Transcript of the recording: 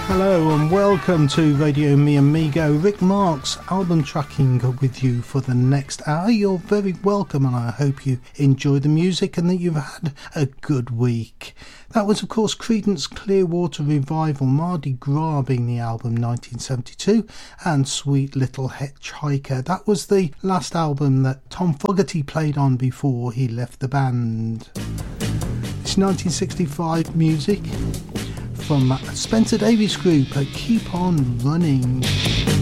Hello and welcome to Radio Mi Amigo. Rick Marks, album tracking with you for the next hour. You're very welcome and I hope you enjoy the music and that you've had a good week. That was of course Creedence Clearwater Revival, Mardi Gras being the album 1972 and Sweet Little Hitchhiker. That was the last album that Tom Fogerty played on before he left the band. It's 1965 music from Spencer Davis Group at Keep On Running.